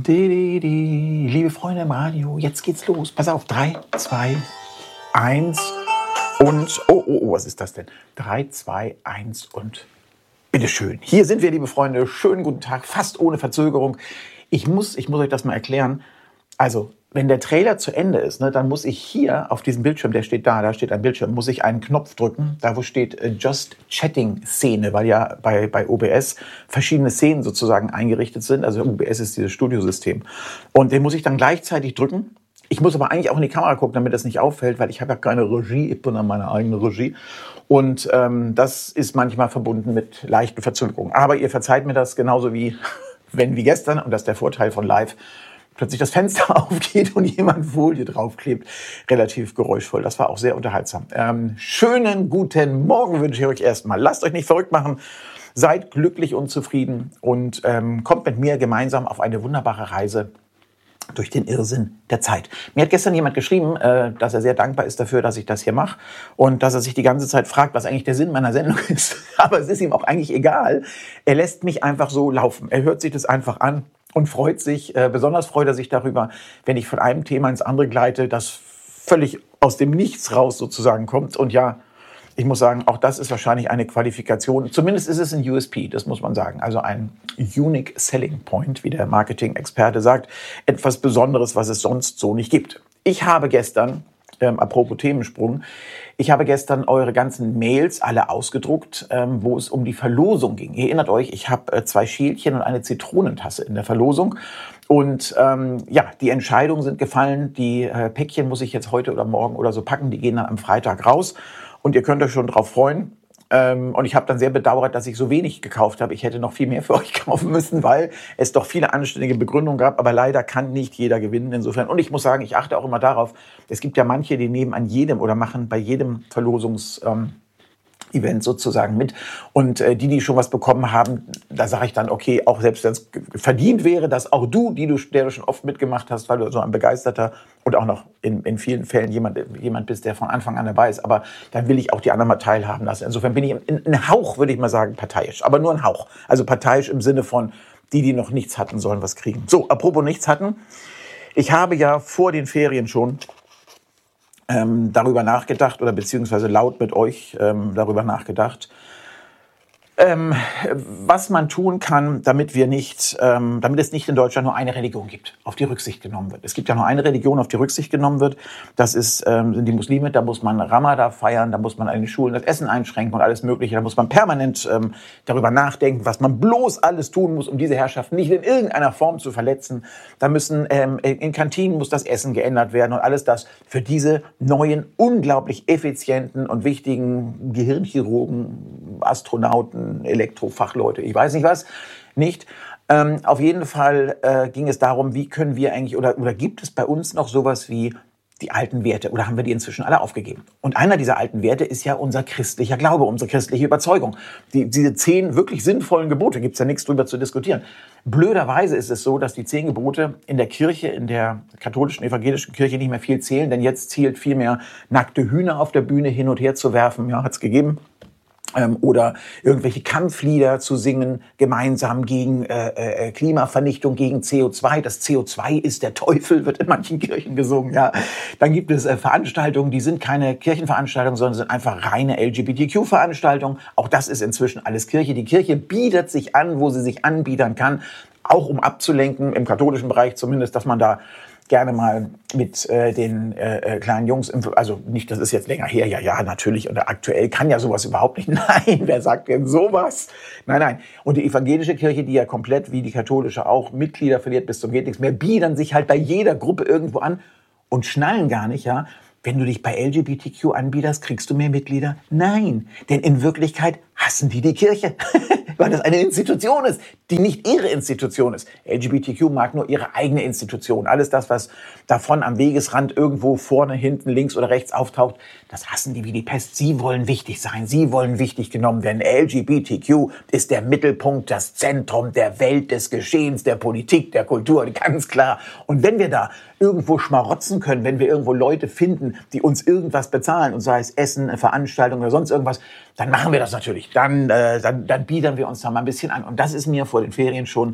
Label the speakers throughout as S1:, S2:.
S1: Liebe Freunde im Radio, jetzt geht's los. Pass auf, 3, 2, 1 und... Oh, was ist das denn? 3, 2, 1 und... Bitteschön. Hier sind wir, liebe Freunde. Schönen guten Tag, fast ohne Verzögerung. Ich muss euch das mal erklären. Also, wenn der Trailer zu Ende ist, ne, dann muss ich hier auf diesem Bildschirm, da steht ein Bildschirm, muss ich einen Knopf drücken, da wo steht Just Chatting Szene, weil ja bei OBS verschiedene Szenen sozusagen eingerichtet sind. Also OBS ist dieses Studiosystem. Und den muss ich dann gleichzeitig drücken. Ich muss aber eigentlich auch in die Kamera gucken, damit das nicht auffällt, weil ich habe ja keine Regie, ich bin dann meine eigene Regie. Und das ist manchmal verbunden mit leichten Verzögerungen. Aber ihr verzeiht mir das genauso wie gestern, und das ist der Vorteil von Live, plötzlich das Fenster aufgeht und jemand Folie draufklebt. Relativ geräuschvoll. Das war auch sehr unterhaltsam. Schönen guten Morgen wünsche ich euch erstmal. Lasst euch nicht verrückt machen. Seid glücklich und zufrieden und kommt mit mir gemeinsam auf eine wunderbare Reise durch den Irrsinn der Zeit. Mir hat gestern jemand geschrieben, dass er sehr dankbar ist dafür, dass ich das hier mache und dass er sich die ganze Zeit fragt, was eigentlich der Sinn meiner Sendung ist. Aber es ist ihm auch eigentlich egal. Er lässt mich einfach so laufen. Er hört sich das einfach an und freut sich. Besonders freut er sich darüber, wenn ich von einem Thema ins andere gleite, das völlig aus dem Nichts raus sozusagen kommt. Und ja, ich muss sagen, auch das ist wahrscheinlich eine Qualifikation. Zumindest ist es ein USP, das muss man sagen. Also ein Unique Selling Point, wie der Marketing-Experte sagt. Etwas Besonderes, was es sonst so nicht gibt. Ich habe gestern, apropos Themensprung, ich habe gestern eure ganzen Mails alle ausgedruckt, wo es um die Verlosung ging. Ihr erinnert euch, ich habe 2 Schälchen und eine Zitronentasse in der Verlosung. Und die Entscheidungen sind gefallen. Die Päckchen muss ich jetzt heute oder morgen oder so packen. Die gehen dann am Freitag raus. Und ihr könnt euch schon drauf freuen. Und ich habe dann sehr bedauert, dass ich so wenig gekauft habe. Ich hätte noch viel mehr für euch kaufen müssen, weil es doch viele anständige Begründungen gab. Aber leider kann nicht jeder gewinnen insofern. Und ich muss sagen, ich achte auch immer darauf, es gibt ja manche, die nehmen an jedem oder machen bei jedem Event sozusagen mit. Und die schon was bekommen haben, da sage ich dann, okay, auch selbst wenn es verdient wäre, dass auch der du schon oft mitgemacht hast, weil du so ein Begeisterter und auch noch in vielen Fällen jemand bist, der von Anfang an dabei ist. Aber dann will ich auch die anderen mal teilhaben lassen. Insofern bin ich ein Hauch, würde ich mal sagen, parteiisch. Aber nur ein Hauch. Also parteiisch im Sinne von, die noch nichts hatten, sollen was kriegen. So, apropos nichts hatten. Ich habe ja vor den Ferien schon darüber nachgedacht oder beziehungsweise laut mit euch darüber nachgedacht, was man tun kann, damit es nicht in Deutschland nur eine Religion gibt, auf die Rücksicht genommen wird. Es gibt ja nur eine Religion, auf die Rücksicht genommen wird. Das sind die Muslime. Da muss man Ramadan feiern, da muss man in den Schulen das Essen einschränken und alles Mögliche. Da muss man permanent darüber nachdenken, was man bloß alles tun muss, um diese Herrschaft nicht in irgendeiner Form zu verletzen. Da müssen in Kantinen muss das Essen geändert werden und alles das für diese neuen, unglaublich effizienten und wichtigen Gehirnchirurgen, Astronauten, Elektrofachleute, ich weiß nicht was, nicht. Auf jeden Fall ging es darum, wie können wir eigentlich, oder gibt es bei uns noch sowas wie die alten Werte, oder haben wir die inzwischen alle aufgegeben? Und einer dieser alten Werte ist ja unser christlicher Glaube, unsere christliche Überzeugung. Diese 10 wirklich sinnvollen Gebote, gibt's ja nichts drüber zu diskutieren. Blöderweise ist es so, dass die 10 Gebote in der Kirche, in der katholischen, evangelischen Kirche nicht mehr viel zählen, denn jetzt zählt viel mehr nackte Hühner auf der Bühne hin und her zu werfen, ja, hat's gegeben. Oder irgendwelche Kampflieder zu singen, gemeinsam gegen Klimavernichtung, gegen CO2. Das CO2 ist der Teufel, wird in manchen Kirchen gesungen. Ja. Dann gibt es Veranstaltungen, die sind keine Kirchenveranstaltungen, sondern sind einfach reine LGBTQ-Veranstaltungen. Auch das ist inzwischen alles Kirche. Die Kirche bietet sich an, wo sie sich anbiedern kann, auch um abzulenken, im katholischen Bereich zumindest, dass man da gerne mal mit den kleinen Jungs, also nicht, das ist jetzt länger her, ja, natürlich, und aktuell kann ja sowas überhaupt nicht. Nein, wer sagt denn sowas? Nein. Und die evangelische Kirche, die ja komplett, wie die katholische auch, Mitglieder verliert bis zum geht nichts mehr, biedern sich halt bei jeder Gruppe irgendwo an und schnallen gar nicht, ja. Wenn du dich bei LGBTQ anbiederst, kriegst du mehr Mitglieder? Nein, denn in Wirklichkeit hassen die Kirche, weil das eine Institution ist, die nicht ihre Institution ist. LGBTQ mag nur ihre eigene Institution. Alles das, was davon am Wegesrand irgendwo vorne, hinten, links oder rechts auftaucht, das hassen die wie die Pest. Sie wollen wichtig sein, sie wollen wichtig genommen werden. LGBTQ ist der Mittelpunkt, das Zentrum der Welt, des Geschehens, der Politik, der Kultur, ganz klar. Und wenn wir da irgendwo schmarotzen können, wenn wir irgendwo Leute finden, die uns irgendwas bezahlen, und sei es Essen, eine Veranstaltung oder sonst irgendwas, dann machen wir das natürlich. Dann biedern wir uns da mal ein bisschen an. Und das ist mir vor den Ferien schon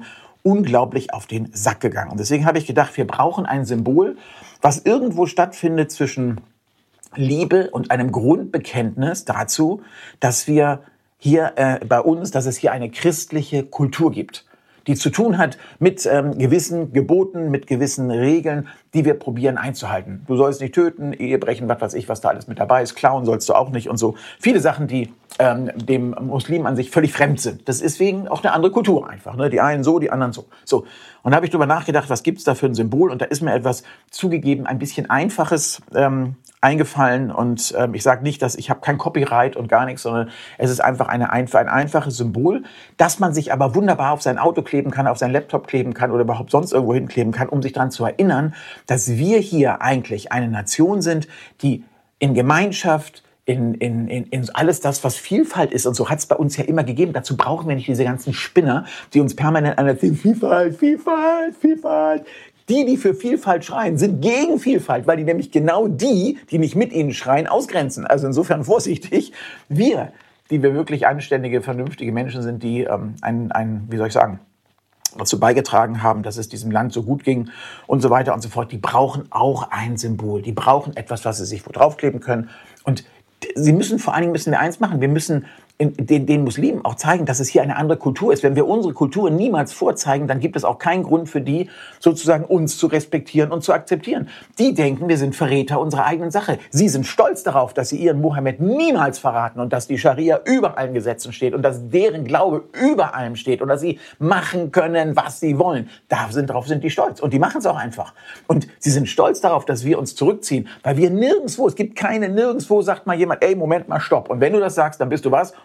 S1: unglaublich auf den Sack gegangen. Und deswegen habe ich gedacht, wir brauchen ein Symbol, was irgendwo stattfindet zwischen Liebe und einem Grundbekenntnis dazu, dass wir hier bei uns, dass es hier eine christliche Kultur gibt, die zu tun hat mit gewissen Geboten, mit gewissen Regeln, die wir probieren einzuhalten. Du sollst nicht töten, Ehe brechen, was weiß ich, was da alles mit dabei ist. Klauen sollst du auch nicht und so. Viele Sachen, die dem Muslim an sich völlig fremd sind. Das ist wegen auch eine andere Kultur einfach. Ne? Die einen so, die anderen so. So. Und da habe ich drüber nachgedacht, was gibt's da für ein Symbol? Und da ist mir etwas zugegeben, ein bisschen Einfaches eingefallen. Und ich sage nicht, dass ich habe kein Copyright und gar nichts, sondern es ist einfach ein einfaches Symbol, das man sich aber wunderbar auf sein Auto kleben kann, auf sein Laptop kleben kann oder überhaupt sonst irgendwo hinkleben kann, um sich daran zu erinnern, dass wir hier eigentlich eine Nation sind, die in Gemeinschaft, in alles das, was Vielfalt ist, und so hat es bei uns ja immer gegeben. Dazu brauchen wir nicht diese ganzen Spinner, die uns permanent erzählen, Vielfalt, Vielfalt, Vielfalt. Die für Vielfalt schreien, sind gegen Vielfalt, weil die nämlich genau die nicht mit ihnen schreien, ausgrenzen. Also insofern vorsichtig. Wir, die wir wirklich anständige, vernünftige Menschen sind, die wie soll ich sagen, dazu beigetragen haben, dass es diesem Land so gut ging und so weiter und so fort, die brauchen auch ein Symbol. Die brauchen etwas, was sie sich wo draufkleben können. Und vor allen Dingen müssen wir eins machen. Wir müssen den Muslimen auch zeigen, dass es hier eine andere Kultur ist. Wenn wir unsere Kultur niemals vorzeigen, dann gibt es auch keinen Grund für die, sozusagen uns zu respektieren und zu akzeptieren. Die denken, wir sind Verräter unserer eigenen Sache. Sie sind stolz darauf, dass sie ihren Mohammed niemals verraten und dass die Scharia über allen Gesetzen steht und dass deren Glaube über allem steht und dass sie machen können, was sie wollen. Darauf sind die stolz. Und die machen es auch einfach. Und sie sind stolz darauf, dass wir uns zurückziehen, weil wir nirgendwo sagt mal jemand, ey, Moment mal, stopp. Und wenn du das sagst, dann bist du was?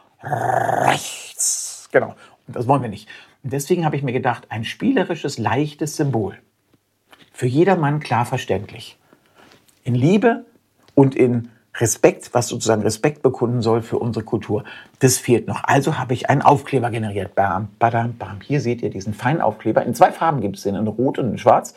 S1: Rechts. Genau. Und das wollen wir nicht. Und deswegen habe ich mir gedacht, ein spielerisches, leichtes Symbol. Für jedermann klar verständlich. In Liebe und in Respekt, was sozusagen Respekt bekunden soll für unsere Kultur. Das fehlt noch. Also habe ich einen Aufkleber generiert. Bam, badam, bam. Hier seht ihr diesen feinen Aufkleber. In 2 Farben gibt es den, in Rot und in Schwarz.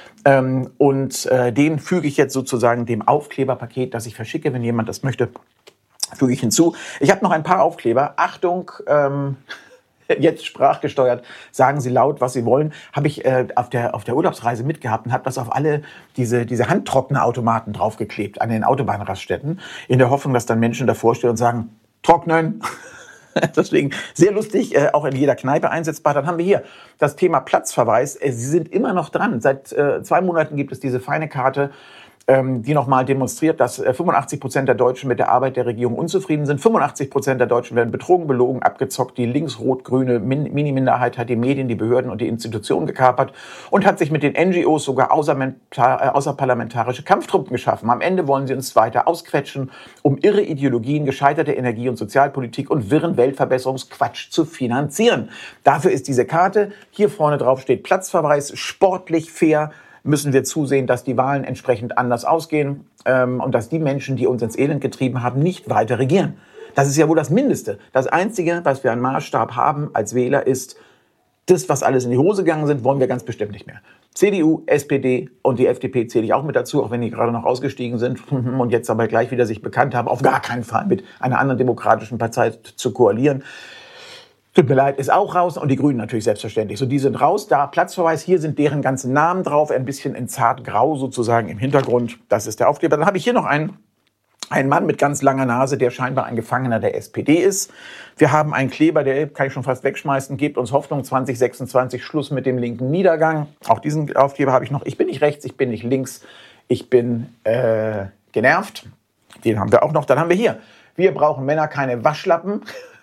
S1: Den füge ich jetzt sozusagen dem Aufkleberpaket, das ich verschicke, wenn jemand das möchte, füge ich hinzu. Ich habe noch ein paar Aufkleber. Achtung, jetzt sprachgesteuert, sagen Sie laut, was Sie wollen. Habe ich auf der Urlaubsreise mitgehabt und habe das auf alle diese Handtrocknerautomaten draufgeklebt an den Autobahnraststätten, in der Hoffnung, dass dann Menschen davor stehen und sagen, trocknen. Deswegen sehr lustig, auch in jeder Kneipe einsetzbar. Dann haben wir hier das Thema Platzverweis. Sie sind immer noch dran. Seit 2 Monaten gibt es diese feine Karte, die nochmal demonstriert, dass 85% der Deutschen mit der Arbeit der Regierung unzufrieden sind. 85% der Deutschen werden betrogen, belogen, abgezockt. Die links-rot-grüne Mini-Minderheit hat die Medien, die Behörden und die Institutionen gekapert und hat sich mit den NGOs sogar außerparlamentarische Kampftruppen geschaffen. Am Ende wollen sie uns weiter ausquetschen, um irre Ideologien, gescheiterte Energie- und Sozialpolitik und wirren Weltverbesserungsquatsch zu finanzieren. Dafür ist diese Karte. Hier vorne drauf steht Platzverweis, sportlich, fair, müssen wir zusehen, dass die Wahlen entsprechend anders ausgehen und dass die Menschen, die uns ins Elend getrieben haben, nicht weiter regieren. Das ist ja wohl das Mindeste. Das Einzige, was wir an Maßstab haben als Wähler, ist, das, was alles in die Hose gegangen sind, wollen wir ganz bestimmt nicht mehr. CDU, SPD und die FDP zähle ich auch mit dazu, auch wenn die gerade noch ausgestiegen sind und jetzt aber gleich wieder sich bekannt haben, auf gar keinen Fall mit einer anderen demokratischen Partei zu koalieren. Tut mir leid, ist auch raus und die Grünen natürlich selbstverständlich. So, die sind raus, da Platzverweis, hier sind deren ganzen Namen drauf, ein bisschen in zartgrau sozusagen im Hintergrund. Das ist der Aufkleber. Dann habe ich hier noch einen Mann mit ganz langer Nase, der scheinbar ein Gefangener der SPD ist. Wir haben einen Kleber, der kann ich schon fast wegschmeißen, gebt uns Hoffnung 2026, Schluss mit dem linken Niedergang. Auch diesen Aufkleber habe ich noch. Ich bin nicht rechts, ich bin nicht links, ich bin genervt. Den haben wir auch noch. Dann haben wir hier, wir brauchen Männer, keine Waschlappen.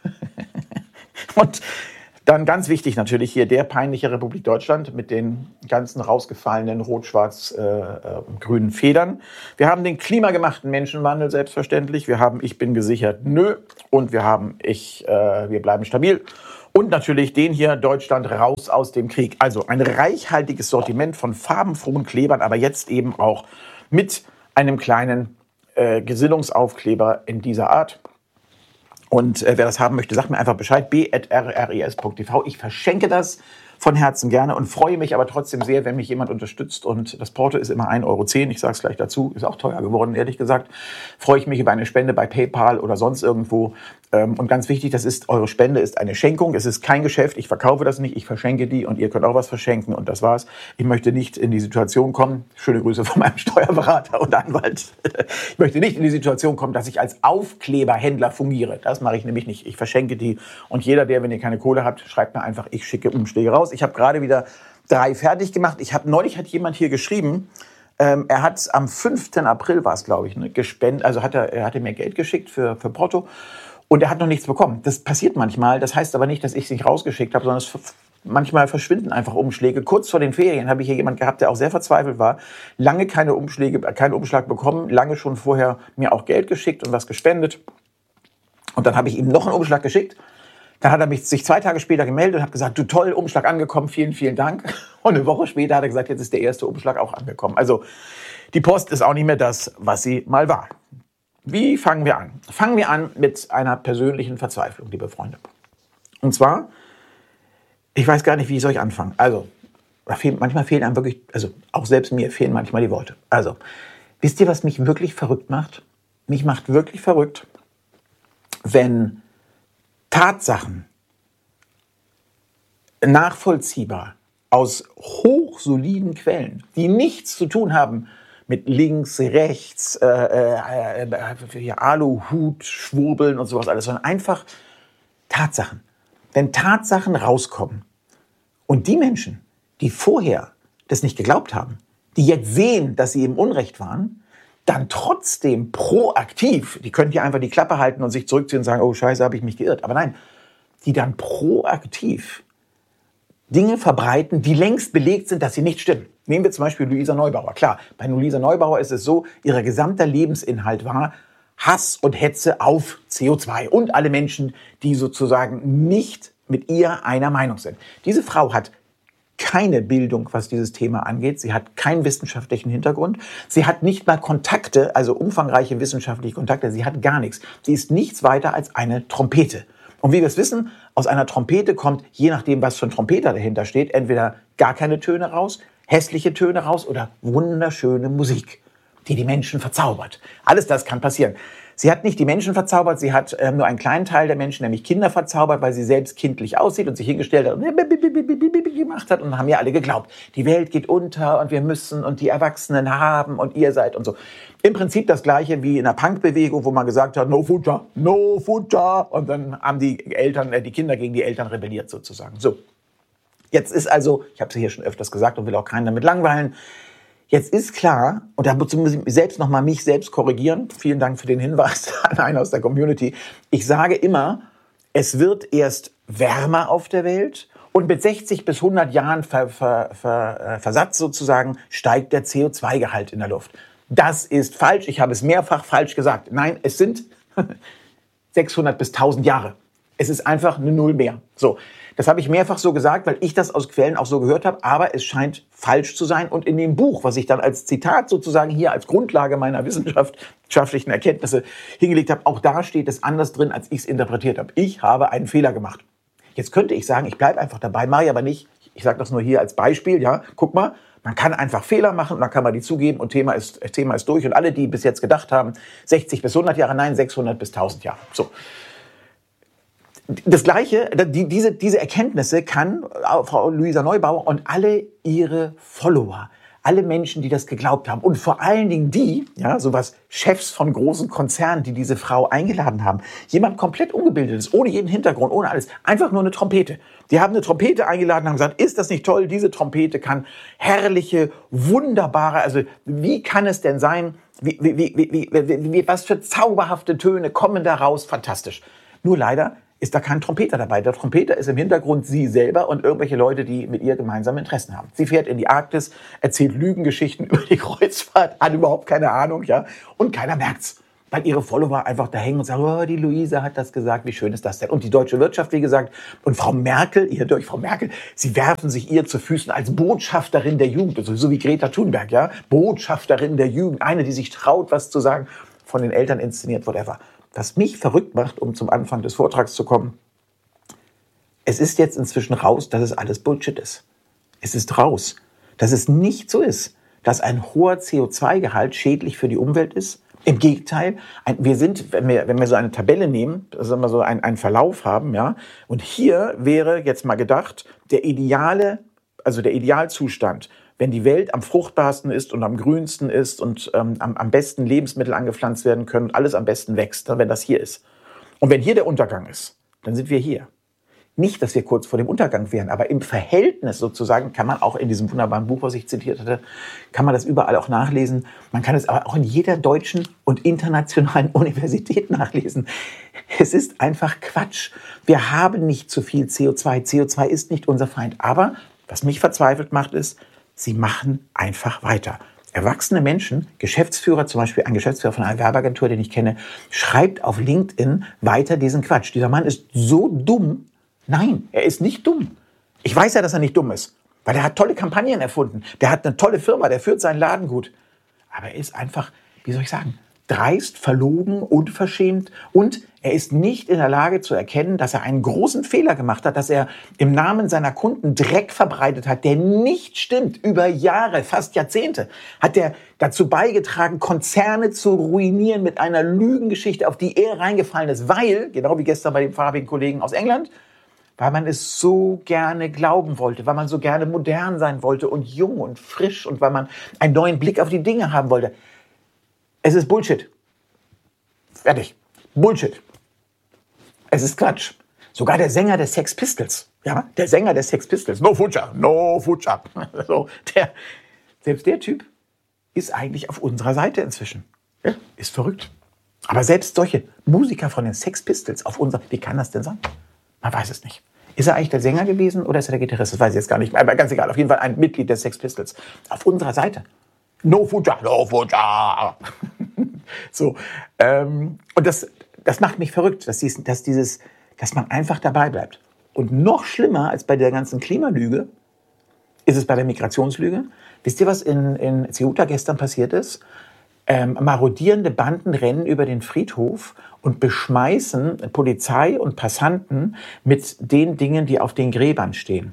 S1: Und dann ganz wichtig natürlich hier der peinliche Republik Deutschland mit den ganzen rausgefallenen rot-schwarz-grünen Federn. Wir haben den klimagemachten Menschenwandel selbstverständlich. Wir haben Ich bin gesichert, nö. Und wir haben wir bleiben stabil. Und natürlich den hier, Deutschland raus aus dem Krieg. Also ein reichhaltiges Sortiment von farbenfrohen Klebern, aber jetzt eben auch mit einem kleinen Gesinnungsaufkleber in dieser Art. Und wer das haben möchte, sagt mir einfach Bescheid, b@rris.tv. Ich verschenke das von Herzen gerne und freue mich aber trotzdem sehr, wenn mich jemand unterstützt. Und das Porto ist immer 1,10 €. Ich sage es gleich dazu, ist auch teuer geworden, ehrlich gesagt. Freue ich mich über eine Spende bei PayPal oder sonst irgendwo. Und ganz wichtig, eure Spende ist eine Schenkung. Es ist kein Geschäft. Ich verkaufe das nicht. Ich verschenke die und ihr könnt auch was verschenken und das war's. Ich möchte nicht in die Situation kommen, schöne Grüße von meinem Steuerberater und Anwalt. Ich möchte nicht in die Situation kommen, dass ich als Aufkleberhändler fungiere. Das mache ich nämlich nicht. Ich verschenke die und jeder, wenn ihr keine Kohle habt, schreibt mir einfach, ich schicke Umschläge raus. Ich habe gerade wieder 3 fertig gemacht. Neulich hat jemand hier geschrieben, er hat am 5. April war es, glaube ich, gespendet, also er hatte mir Geld geschickt für Porto. Und er hat noch nichts bekommen. Das passiert manchmal. Das heißt aber nicht, dass ich es nicht rausgeschickt habe, sondern manchmal verschwinden einfach Umschläge. Kurz vor den Ferien habe ich hier jemand gehabt, der auch sehr verzweifelt war. Lange keinen Umschlag bekommen. Lange schon vorher mir auch Geld geschickt und was gespendet. Und dann habe ich ihm noch einen Umschlag geschickt. Dann hat er sich 2 Tage später gemeldet und hat gesagt, du toll, Umschlag angekommen, vielen, vielen Dank. Und eine Woche später hat er gesagt, jetzt ist der erste Umschlag auch angekommen. Also die Post ist auch nicht mehr das, was sie mal war. Wie fangen wir an? Fangen wir an mit einer persönlichen Verzweiflung, liebe Freunde. Und zwar, ich weiß gar nicht, wie soll ich anfangen. Also, manchmal fehlen einem wirklich, also auch selbst mir fehlen manchmal die Worte. Also, wisst ihr, was mich wirklich verrückt macht? Mich macht wirklich verrückt, wenn Tatsachen nachvollziehbar aus hochsoliden Quellen, die nichts zu tun haben mit links, rechts, Aluhut, Schwurbeln und sowas alles, sondern einfach Tatsachen. Wenn Tatsachen rauskommen und die Menschen, die vorher das nicht geglaubt haben, die jetzt sehen, dass sie im Unrecht waren, dann trotzdem proaktiv, die könnten ja einfach die Klappe halten und sich zurückziehen und sagen, oh Scheiße, habe ich mich geirrt. Aber nein, die dann proaktiv Dinge verbreiten, die längst belegt sind, dass sie nicht stimmen. Nehmen wir zum Beispiel Luisa Neubauer. Klar, bei Luisa Neubauer ist es so, ihr gesamter Lebensinhalt war Hass und Hetze auf CO2 und alle Menschen, die sozusagen nicht mit ihr einer Meinung sind. Diese Frau hat keine Bildung, was dieses Thema angeht. Sie hat keinen wissenschaftlichen Hintergrund. Sie hat nicht mal Kontakte, also umfangreiche wissenschaftliche Kontakte. Sie hat gar nichts. Sie ist nichts weiter als eine Trompete. Und wie wir es wissen, aus einer Trompete kommt, je nachdem, was für ein Trompeter dahinter steht, entweder gar keine Töne raus, hässliche Töne raus oder wunderschöne Musik, die Menschen verzaubert. Alles das kann passieren. Sie hat nicht die Menschen verzaubert, sie hat nur einen kleinen Teil der Menschen, nämlich Kinder verzaubert, weil sie selbst kindlich aussieht und sich hingestellt hat und gemacht hat und dann haben ja alle geglaubt, die Welt geht unter und wir müssen und die Erwachsenen haben und ihr seid und so. Im Prinzip das Gleiche wie in der Punkbewegung, wo man gesagt hat, no future, no future. Und dann haben die Kinder gegen die Eltern rebelliert sozusagen. So, jetzt ist also, ich habe es hier schon öfters gesagt und will auch keinen damit langweilen, jetzt ist klar, und dazu muss ich mich selbst korrigieren, vielen Dank für den Hinweis an einen aus der Community, ich sage immer, es wird erst wärmer auf der Welt und mit 60 bis 100 Jahren Versatz sozusagen steigt der CO2-Gehalt in der Luft. Das ist falsch, ich habe es mehrfach falsch gesagt. Nein, es sind 600 bis 1000 Jahre. Es ist einfach eine Null mehr. So, das habe ich mehrfach so gesagt, weil ich das aus Quellen auch so gehört habe, aber es scheint falsch zu sein. Und in dem Buch, was ich dann als Zitat sozusagen hier als Grundlage meiner wissenschaftlichen Erkenntnisse hingelegt habe, auch da steht es anders drin, als ich es interpretiert habe. Ich habe einen Fehler gemacht. Jetzt könnte ich sagen, ich bleibe einfach dabei, mache ich aber nicht. Ich sage das nur hier als Beispiel, ja, guck mal, man kann einfach Fehler machen und dann kann man die zugeben und Thema ist durch. Und alle, die bis jetzt gedacht haben, 60 bis 100 Jahre, nein, 600 bis 1000 Jahre. So. Das Gleiche, diese Erkenntnisse kann Frau Luisa Neubauer und alle ihre Follower, alle Menschen, die das geglaubt haben und vor allen Dingen die, ja, sowas Chefs von großen Konzernen, die diese Frau eingeladen haben, jemand komplett ungebildetes, ohne jeden Hintergrund, ohne alles, einfach nur eine Trompete. Die haben eine Trompete eingeladen und haben gesagt, ist das nicht toll, diese Trompete kann herrliche, wunderbare, also wie kann es denn sein, was für zauberhafte Töne kommen da raus, fantastisch. Nur leider ist da kein Trompeter dabei. Der Trompeter ist im Hintergrund sie selber und irgendwelche Leute, die mit ihr gemeinsame Interessen haben. Sie fährt in die Arktis, erzählt Lügengeschichten über die Kreuzfahrt, hat überhaupt keine Ahnung, ja, und keiner merkt's. Weil ihre Follower einfach da hängen und sagen, oh, die Luisa hat das gesagt, wie schön ist das denn? Und die deutsche Wirtschaft, wie gesagt, und Frau Merkel, sie werfen sich ihr zu Füßen als Botschafterin der Jugend, so wie Greta Thunberg, ja, Botschafterin der Jugend, eine, die sich traut, was zu sagen, von den Eltern inszeniert, whatever. Was mich verrückt macht, um zum Anfang des Vortrags zu kommen, es ist jetzt inzwischen raus, dass es alles Bullshit ist. Es ist raus, dass es nicht so ist, dass ein hoher CO2-Gehalt schädlich für die Umwelt ist, Im Gegenteil, wenn wir so eine Tabelle nehmen, sagen wir so einen Verlauf haben, ja, und hier wäre jetzt mal gedacht, der Idealzustand, wenn die Welt am fruchtbarsten ist und am grünsten ist und am besten Lebensmittel angepflanzt werden können und alles am besten wächst, wenn das hier ist. Und wenn hier der Untergang ist, dann sind wir hier. Nicht, dass wir kurz vor dem Untergang wären, aber im Verhältnis sozusagen kann man auch in diesem wunderbaren Buch, was ich zitiert hatte, kann man das überall auch nachlesen. Man kann es aber auch in jeder deutschen und internationalen Universität nachlesen. Es ist einfach Quatsch. Wir haben nicht zu viel CO2. CO2 ist nicht unser Feind. Aber was mich verzweifelt macht, ist, sie machen einfach weiter. Erwachsene Menschen, Geschäftsführer, zum Beispiel ein Geschäftsführer von einer Werbeagentur, den ich kenne, schreibt auf LinkedIn weiter diesen Quatsch. Dieser Mann ist so dumm. Nein, er ist nicht dumm. Ich weiß ja, dass er nicht dumm ist, weil er hat tolle Kampagnen erfunden. Der hat eine tolle Firma, der führt seinen Laden gut. Aber er ist einfach, wie soll ich sagen, dreist, verlogen, unverschämt und er ist nicht in der Lage zu erkennen, dass er einen großen Fehler gemacht hat, dass er im Namen seiner Kunden Dreck verbreitet hat, der nicht stimmt. Über Jahre, fast Jahrzehnte hat er dazu beigetragen, Konzerne zu ruinieren mit einer Lügengeschichte, auf die er reingefallen ist, weil, genau wie gestern bei dem farbigen Kollegen aus England, weil man es so gerne glauben wollte, weil man so gerne modern sein wollte und jung und frisch und weil man einen neuen Blick auf die Dinge haben wollte. Es ist Bullshit. Fertig. Bullshit. Es ist Quatsch. Sogar der Sänger der Sex Pistols, ja, der Sänger der Sex Pistols, no future, no future. So, selbst der Typ ist eigentlich auf unserer Seite inzwischen. Ja, ist verrückt. Aber selbst solche Musiker von den Sex Pistols auf unserer, wie kann das denn sein? Man weiß es nicht. Ist er eigentlich der Sänger gewesen oder ist er der Gitarrist? Das weiß ich jetzt gar nicht mehr. Aber ganz egal, auf jeden Fall ein Mitglied der Sex Pistols. Auf unserer Seite. No future, no future. So, und das macht mich verrückt, dass man einfach dabei bleibt. Und noch schlimmer als bei der ganzen Klimalüge ist es bei der Migrationslüge. Wisst ihr, was in Ceuta gestern passiert ist? Marodierende Banden rennen über den Friedhof und beschmeißen Polizei und Passanten mit den Dingen, die auf den Gräbern stehen.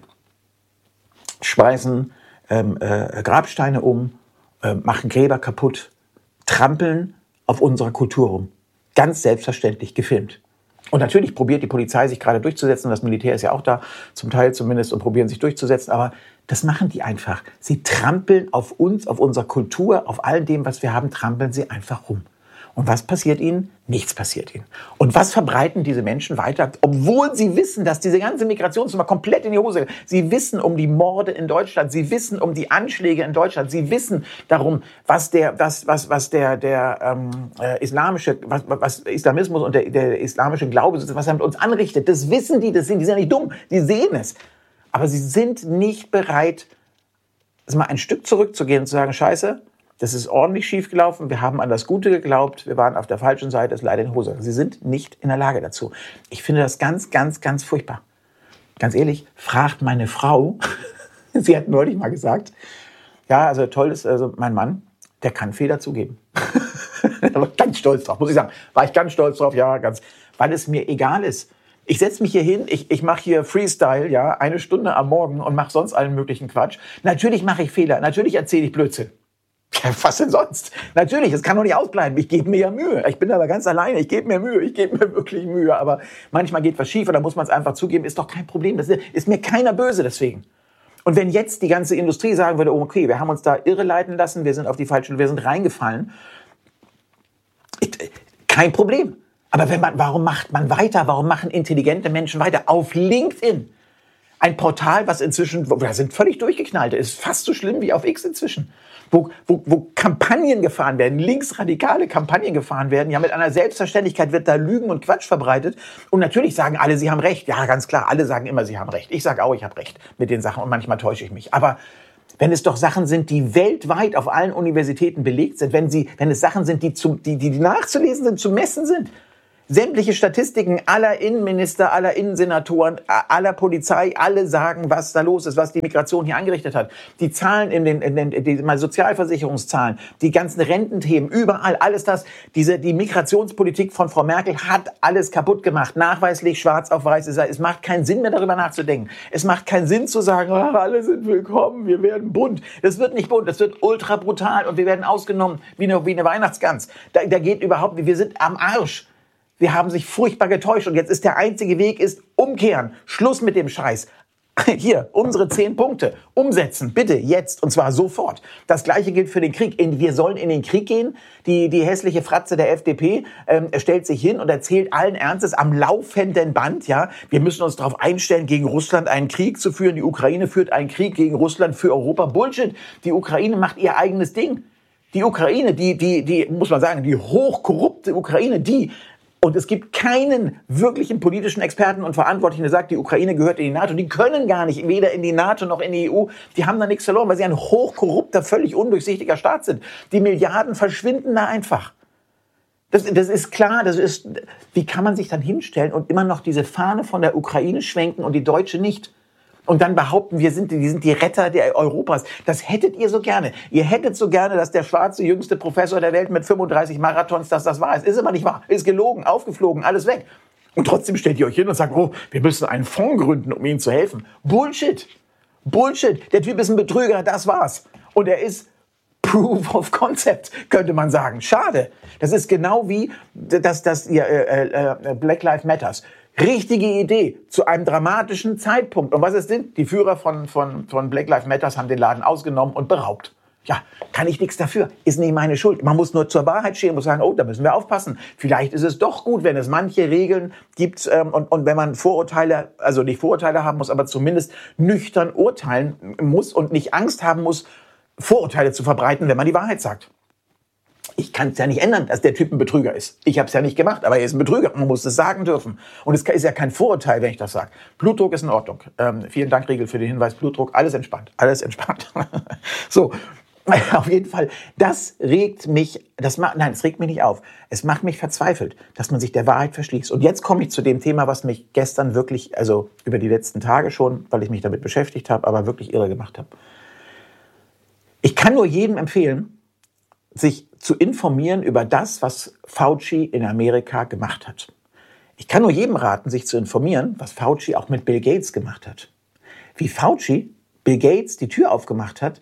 S1: Schmeißen Grabsteine um, machen Gräber kaputt, trampeln auf unserer Kultur rum. Ganz selbstverständlich gefilmt. Und natürlich probiert die Polizei sich gerade durchzusetzen, das Militär ist ja auch da, zum Teil zumindest, und probieren sich durchzusetzen, aber das machen die einfach. Sie trampeln auf uns, auf unserer Kultur, auf all dem, was wir haben, trampeln sie einfach rum. Und was passiert ihnen? Nichts passiert ihnen. Und was verbreiten diese Menschen weiter, obwohl sie wissen, dass diese ganze Migration komplett in die Hose geht. Sie wissen um die Morde in Deutschland, sie wissen um die Anschläge in Deutschland, sie wissen darum, was Islamismus und der islamische Glaube, was er mit uns anrichtet. Das wissen die, die sind ja nicht dumm, die sehen es. Aber sie sind nicht bereit, mal ein Stück zurückzugehen und zu sagen, Scheiße, das ist ordentlich schief gelaufen, wir haben an das Gute geglaubt, wir waren auf der falschen Seite, es ist leider in die Hose. Sie sind nicht in der Lage dazu. Ich finde das ganz, ganz, ganz furchtbar. Ganz ehrlich, fragt meine Frau, sie hat neulich mal gesagt, ja, also toll ist, also mein Mann, der kann Fehler zugeben. Da war ich ganz stolz drauf, muss ich sagen. War ich ganz stolz drauf, ja, weil es mir egal ist. Ich setze mich hier hin, ich mache hier Freestyle, ja, 1 Stunde am Morgen und mache sonst allen möglichen Quatsch. Natürlich mache ich Fehler, natürlich erzähle ich Blödsinn. Ja, was denn sonst? Natürlich, es kann doch nicht ausbleiben. Ich gebe mir ja Mühe. Ich bin aber ganz alleine. Ich gebe mir Mühe. Ich gebe mir wirklich Mühe. Aber manchmal geht was schief und dann muss man es einfach zugeben. Ist doch kein Problem. Das ist mir keiner böse deswegen. Und wenn jetzt die ganze Industrie sagen würde, oh, okay, wir haben uns da irreleiten lassen, wir sind auf die falsche, wir sind reingefallen. Kein Problem. Aber warum macht man weiter? Warum machen intelligente Menschen weiter? Auf LinkedIn. Ein Portal, was inzwischen, da sind völlig durchgeknallt, ist fast so schlimm wie auf X inzwischen. Wo Kampagnen gefahren werden, linksradikale Kampagnen gefahren werden, ja, mit einer Selbstverständlichkeit wird da Lügen und Quatsch verbreitet. Und natürlich sagen alle, sie haben Recht. Ja, ganz klar, alle sagen immer, sie haben Recht. Ich sage auch, ich habe Recht mit den Sachen und manchmal täusche ich mich. Aber wenn es doch Sachen sind, die weltweit auf allen Universitäten belegt sind, wenn es Sachen sind, die nachzulesen sind, zu messen sind, Sämtliche Statistiken aller Innenminister, aller Innensenatoren, aller Polizei, alle sagen, was da los ist, was die Migration hier angerichtet hat. Die Zahlen die Sozialversicherungszahlen, die ganzen Rententhemen, überall, alles das. Die Migrationspolitik von Frau Merkel hat alles kaputt gemacht. Nachweislich, schwarz auf weiß. Es macht keinen Sinn mehr, darüber nachzudenken. Es macht keinen Sinn zu sagen, alle sind willkommen, wir werden bunt. Das wird nicht bunt, das wird ultra brutal und wir werden ausgenommen wie eine Weihnachtsgans. Da geht überhaupt nicht, wir sind am Arsch. Wir haben sich furchtbar getäuscht und jetzt ist der einzige Weg, umkehren. Schluss mit dem Scheiß. Hier, unsere 10 Punkte. Umsetzen, bitte, jetzt, und zwar sofort. Das Gleiche gilt für den Krieg. Wir sollen in den Krieg gehen. Die hässliche Fratze der FDP stellt sich hin und erzählt allen Ernstes am laufenden Band, ja, wir müssen uns darauf einstellen, gegen Russland einen Krieg zu führen. Die Ukraine führt einen Krieg gegen Russland für Europa. Bullshit. Die Ukraine macht ihr eigenes Ding. Die Ukraine, die muss man sagen, die hochkorrupte Ukraine, und es gibt keinen wirklichen politischen Experten und Verantwortlichen, der sagt, die Ukraine gehört in die NATO. Die können gar nicht, weder in die NATO noch in die EU. Die haben da nichts verloren, weil sie ein hochkorrupter, völlig undurchsichtiger Staat sind. Die Milliarden verschwinden da einfach. Das ist klar, wie kann man sich dann hinstellen und immer noch diese Fahne von der Ukraine schwenken und die deutsche nicht? Und dann behaupten, die sind die Retter der Europas. Das hättet ihr so gerne. Ihr hättet so gerne, dass der schwarze, jüngste Professor der Welt mit 35 Marathons, dass das wahr ist. Ist aber nicht wahr. Ist gelogen, aufgeflogen, alles weg. Und trotzdem stellt ihr euch hin und sagt, wir müssen einen Fonds gründen, um ihnen zu helfen. Bullshit. Bullshit. Der Typ ist ein Betrüger, das war's. Und er ist Proof of Concept, könnte man sagen. Schade. Das ist genau wie Black Lives Matters. Richtige Idee zu einem dramatischen Zeitpunkt. Und was ist denn? Die Führer von Black Lives Matters haben den Laden ausgenommen und beraubt. Ja, kann ich nichts dafür. Ist nicht meine Schuld. Man muss nur zur Wahrheit stehen und muss sagen, da müssen wir aufpassen. Vielleicht ist es doch gut, wenn es manche Regeln gibt und wenn man nicht Vorurteile haben muss, aber zumindest nüchtern urteilen muss und nicht Angst haben muss, Vorurteile zu verbreiten, wenn man die Wahrheit sagt. Ich kann es ja nicht ändern, dass der Typ ein Betrüger ist. Ich habe es ja nicht gemacht, aber er ist ein Betrüger. Man muss es sagen dürfen. Und es ist ja kein Vorurteil, wenn ich das sage. Blutdruck ist in Ordnung. Vielen Dank, Riegel, für den Hinweis. Blutdruck, alles entspannt. Alles entspannt. So, auf jeden Fall, das regt mich nicht auf. Es macht mich verzweifelt, dass man sich der Wahrheit verschließt. Und jetzt komme ich zu dem Thema, was mich gestern wirklich, also über die letzten Tage schon, weil ich mich damit beschäftigt habe, aber wirklich irre gemacht habe. Ich kann nur jedem empfehlen, sich zu informieren über das, was Fauci in Amerika gemacht hat. Ich kann nur jedem raten, sich zu informieren, was Fauci auch mit Bill Gates gemacht hat. Wie Fauci Bill Gates die Tür aufgemacht hat,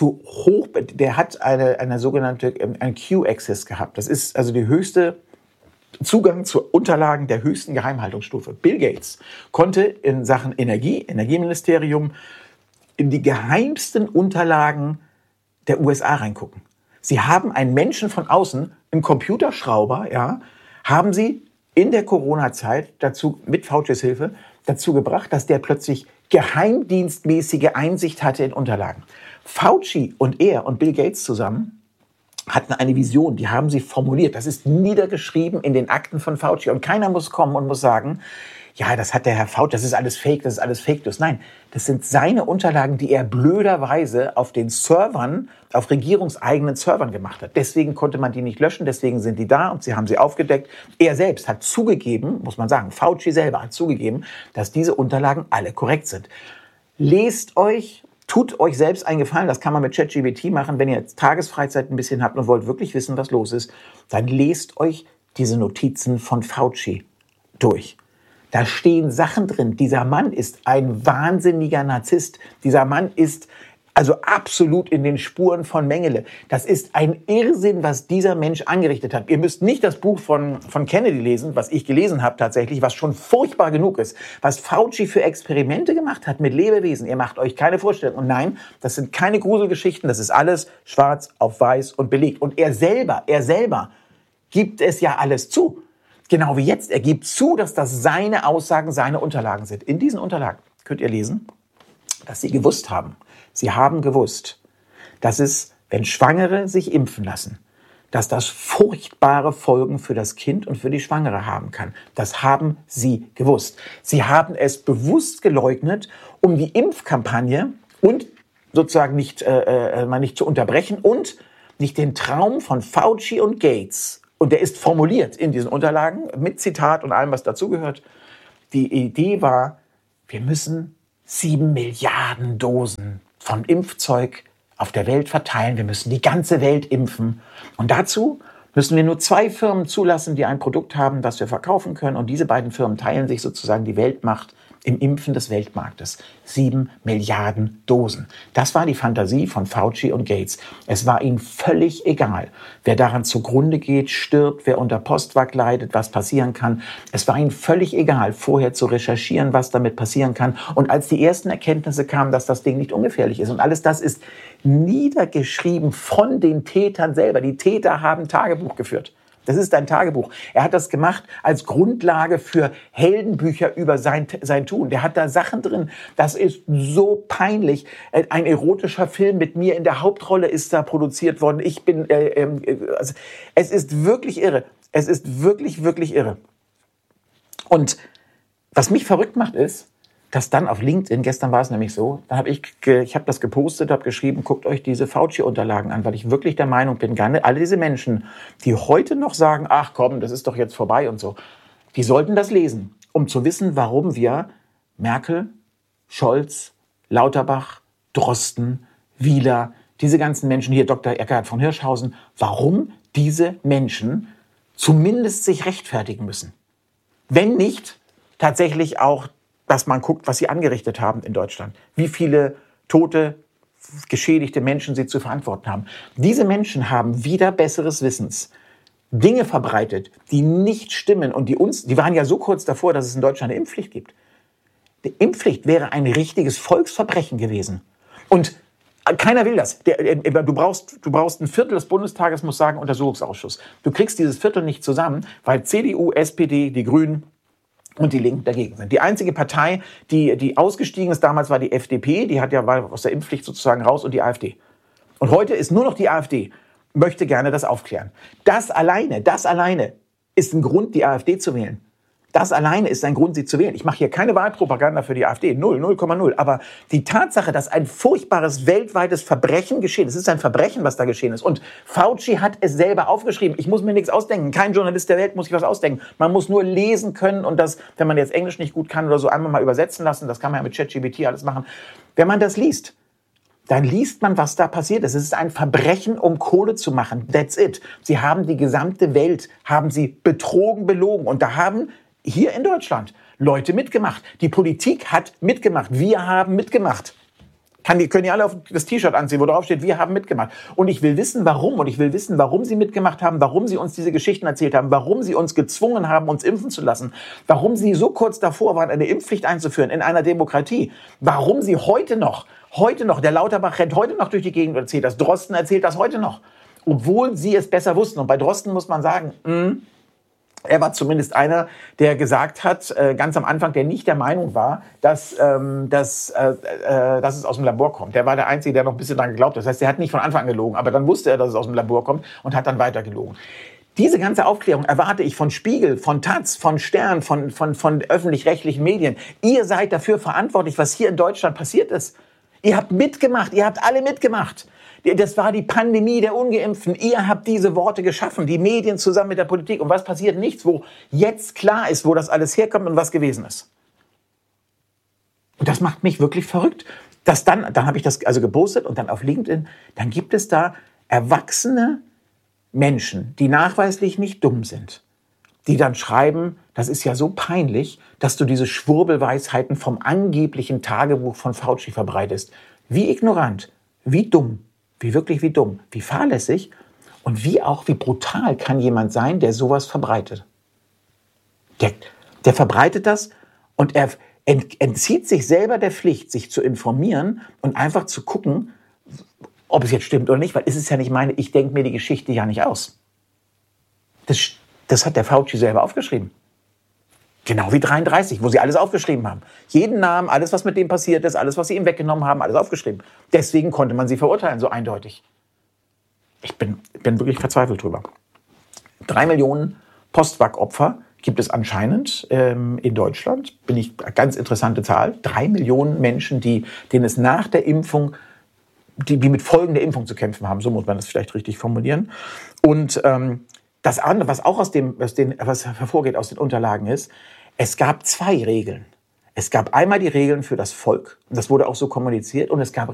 S1: der hat eine sogenannte ein Q-Access gehabt. Das ist also die höchste Zugang zu Unterlagen der höchsten Geheimhaltungsstufe. Bill Gates konnte in Sachen Energieministerium, in die geheimsten Unterlagen der USA reingucken. Sie haben einen Menschen von außen, einen Computerschrauber, haben sie in der Corona-Zeit mit Faucis Hilfe dazu gebracht, dass der plötzlich geheimdienstmäßige Einsicht hatte in Unterlagen. Fauci und er und Bill Gates zusammen hatten eine Vision, die haben sie formuliert. Das ist niedergeschrieben in den Akten von Fauci und keiner muss kommen und muss sagen, ja, das hat der Herr Fauci, das ist alles Fake News. Nein, das sind seine Unterlagen, die er blöderweise auf den Servern, auf regierungseigenen Servern gemacht hat. Deswegen konnte man die nicht löschen, deswegen sind die da und sie haben sie aufgedeckt. Er selbst hat zugegeben, muss man sagen, Fauci selber hat zugegeben, dass diese Unterlagen alle korrekt sind. Tut euch selbst einen Gefallen, das kann man mit ChatGPT machen, wenn ihr jetzt Tagesfreizeit ein bisschen habt und wollt wirklich wissen, was los ist, dann lest euch diese Notizen von Fauci durch. Da stehen Sachen drin. Dieser Mann ist ein wahnsinniger Narzisst. Dieser Mann ist also absolut in den Spuren von Mengele. Das ist ein Irrsinn, was dieser Mensch angerichtet hat. Ihr müsst nicht das Buch von Kennedy lesen, was ich gelesen habe tatsächlich, was schon furchtbar genug ist. Was Fauci für Experimente gemacht hat mit Lebewesen. Ihr macht euch keine Vorstellung. Und nein, das sind keine Gruselgeschichten. Das ist alles schwarz auf weiß und belegt. Und er selber gibt es ja alles zu. Genau wie jetzt. Er gibt zu, dass das seine Aussagen, seine Unterlagen sind. In diesen Unterlagen könnt ihr lesen, dass sie gewusst haben. Sie haben gewusst, dass es, wenn Schwangere sich impfen lassen, dass das furchtbare Folgen für das Kind und für die Schwangere haben kann. Das haben sie gewusst. Sie haben es bewusst geleugnet, um die Impfkampagne und sozusagen nicht zu unterbrechen und nicht den Traum von Fauci und Gates und der ist formuliert in diesen Unterlagen mit Zitat und allem, was dazugehört. Die Idee war, wir müssen 7 Milliarden Dosen von Impfzeug auf der Welt verteilen. Wir müssen die ganze Welt impfen. Und dazu müssen wir nur 2 Firmen zulassen, die ein Produkt haben, das wir verkaufen können. Und diese beiden Firmen teilen sich sozusagen die Weltmacht im Impfen des Weltmarktes. 7 Milliarden Dosen. Das war die Fantasie von Fauci und Gates. Es war ihnen völlig egal, wer daran zugrunde geht, stirbt, wer unter Postwag leidet, was passieren kann. Es war ihnen völlig egal, vorher zu recherchieren, was damit passieren kann. Und als die ersten Erkenntnisse kamen, dass das Ding nicht ungefährlich ist und alles das ist niedergeschrieben von den Tätern selber. Die Täter haben Tagebuch geführt. Das ist ein Tagebuch. Er hat das gemacht als Grundlage für Heldenbücher über sein Tun. Der hat da Sachen drin, das ist so peinlich. Ein erotischer Film mit mir in der Hauptrolle ist da produziert worden. Also, es ist wirklich irre. Es ist wirklich, wirklich irre. Und was mich verrückt macht ist, dass dann auf LinkedIn, gestern war es nämlich so, da habe ich habe das gepostet, habe geschrieben, guckt euch diese Fauci-Unterlagen an, weil ich wirklich der Meinung bin, alle diese Menschen, die heute noch sagen, ach komm, das ist doch jetzt vorbei und so, die sollten das lesen, um zu wissen, warum wir Merkel, Scholz, Lauterbach, Drosten, Wieler, diese ganzen Menschen hier, Dr. Eckhard von Hirschhausen, warum diese Menschen zumindest sich rechtfertigen müssen. Wenn nicht tatsächlich auch, dass man guckt, was sie angerichtet haben in Deutschland. Wie viele tote, geschädigte Menschen sie zu verantworten haben. Diese Menschen haben wieder besseres Wissens Dinge verbreitet, die nicht stimmen und die waren ja so kurz davor, dass es in Deutschland eine Impfpflicht gibt. Die Impfpflicht wäre ein richtiges Volksverbrechen gewesen. Und keiner will das. Du brauchst ein Viertel des Bundestages, muss sagen, Untersuchungsausschuss. Du kriegst dieses Viertel nicht zusammen, weil CDU, SPD, die Grünen und die Linken dagegen sind. Die einzige Partei, die ausgestiegen ist damals, war die FDP. Die war aus der Impfpflicht sozusagen raus, und die AfD. Und heute ist nur noch die AfD, möchte gerne das aufklären. Das alleine ist ein Grund, die AfD zu wählen. Das alleine ist ein Grund, sie zu wählen. Ich mache hier keine Wahlpropaganda für die AfD, 0,0. Aber die Tatsache, dass ein furchtbares weltweites Verbrechen geschehen ist, es ist ein Verbrechen, was da geschehen ist. Und Fauci hat es selber aufgeschrieben. Ich muss mir nichts ausdenken. Kein Journalist der Welt muss sich was ausdenken. Man muss nur lesen können und das, wenn man jetzt Englisch nicht gut kann oder so, einmal mal übersetzen lassen. Das kann man ja mit ChatGPT alles machen. Wenn man das liest, dann liest man, was da passiert ist. Es ist ein Verbrechen, um Kohle zu machen. That's it. Sie haben die gesamte Welt, haben sie betrogen, belogen. Und da haben hier in Deutschland Leute mitgemacht. Die Politik hat mitgemacht. Wir haben mitgemacht. Können die alle auf das T-Shirt anziehen, wo drauf steht, wir haben mitgemacht. Und ich will wissen, warum. Und ich will wissen, warum sie mitgemacht haben, warum sie uns diese Geschichten erzählt haben, warum sie uns gezwungen haben, uns impfen zu lassen, warum sie so kurz davor waren, eine Impfpflicht einzuführen in einer Demokratie, warum sie heute noch, der Lauterbach rennt heute noch durch die Gegend und erzählt das, Drosten erzählt das heute noch, obwohl sie es besser wussten. Und bei Drosten muss man sagen, er war zumindest einer, der gesagt hat, ganz am Anfang, der nicht der Meinung war, dass es aus dem Labor kommt. Der war der Einzige, der noch ein bisschen daran geglaubt hat. Das heißt, er hat nicht von Anfang an gelogen, aber dann wusste er, dass es aus dem Labor kommt und hat dann weiter gelogen. Diese ganze Aufklärung erwarte ich von Spiegel, von Taz, von Stern, von öffentlich-rechtlichen Medien. Ihr seid dafür verantwortlich, was hier in Deutschland passiert ist. Ihr habt mitgemacht, ihr habt alle mitgemacht. Das war die Pandemie der Ungeimpften. Ihr habt diese Worte geschaffen, die Medien zusammen mit der Politik. Und was passiert? Nichts, wo jetzt klar ist, wo das alles herkommt und was gewesen ist. Und das macht mich wirklich verrückt. Dann habe ich das also gepostet und dann auf LinkedIn, dann gibt es da erwachsene Menschen, die nachweislich nicht dumm sind, die dann schreiben, das ist ja so peinlich, dass du diese Schwurbelweisheiten vom angeblichen Tagebuch von Fauci verbreitest. Wie ignorant, wie dumm. Wie dumm, wie fahrlässig und wie brutal kann jemand sein, der sowas verbreitet. Der verbreitet das und er entzieht sich selber der Pflicht, sich zu informieren und einfach zu gucken, ob es jetzt stimmt oder nicht, weil es ist ja nicht ich denke mir die Geschichte ja nicht aus. Das hat der Fauci selber aufgeschrieben. Genau wie 33, wo sie alles aufgeschrieben haben. Jeden Namen, alles, was mit dem passiert ist, alles, was sie ihm weggenommen haben, alles aufgeschrieben. Deswegen konnte man sie verurteilen, so eindeutig. Ich bin wirklich verzweifelt drüber. 3 Millionen Postwag-Opfer gibt es anscheinend in Deutschland. Ganz interessante Zahl. 3 Millionen Menschen, denen es nach der Impfung, die mit Folgen der Impfung zu kämpfen haben. So muss man das vielleicht richtig formulieren. Und Das andere, was auch was hervorgeht aus den Unterlagen ist, es gab 2 Regeln. Es gab einmal die Regeln für das Volk, und das wurde auch so kommuniziert, und es gab